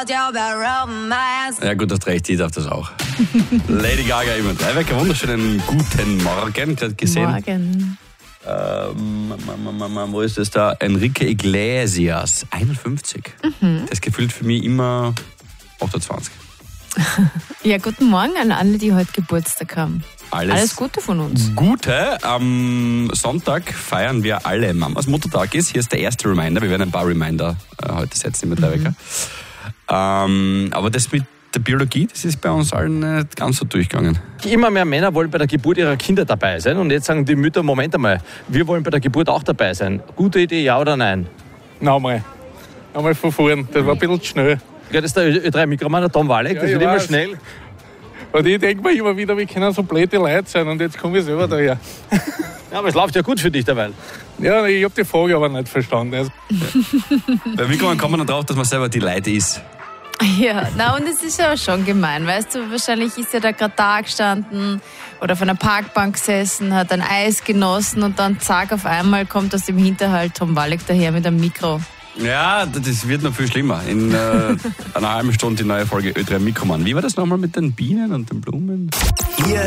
Ja gut, hast recht, ich darf das auch. Lady Gaga immer. Drei wunderschönen guten Morgen, gerade gesehen. Morgen. Wo ist das da? Enrique Iglesias, 51. Das ist gefühlt für mich immer 28. Ja, guten Morgen an alle, die heute Geburtstag haben. Alles Gute von uns. Gute. Am Sonntag feiern wir alle Mamas Muttertag ist. Hier ist der erste Reminder. Wir werden ein paar Reminder heute setzen mit der Wecker. Aber das mit der Biologie, das ist bei uns allen nicht ganz so durchgegangen. Immer mehr Männer wollen bei der Geburt ihrer Kinder dabei sein. Und jetzt sagen die Mütter, Moment einmal, wir wollen bei der Geburt auch dabei sein. Gute Idee, ja oder nein? Nochmal von vorn. Das war ein bisschen zu schnell. Ja, das ist der Ö3-Mikroman, der Tom Walek, das wird immer schnell. Und ich denke mir immer wieder, wir können so blöde Leute sein und jetzt komme ich selber daher. Ja, aber es läuft ja gut für dich derweil. Ja, ich habe die Frage aber nicht verstanden. Also. Bei Mikroman kommt man dann drauf, dass man selber die Leute ist. Ja, na und es ist ja schon gemein, weißt du, wahrscheinlich ist er da gerade da gestanden oder auf einer Parkbank gesessen, hat ein Eis genossen und dann zack, auf einmal kommt aus dem Hinterhalt Tom Walek daher mit einem Mikro. Ja, das wird noch viel schlimmer. In einer halben Stunde die neue Folge Ö3 Mikroman. Wie war das nochmal mit den Bienen und den Blumen?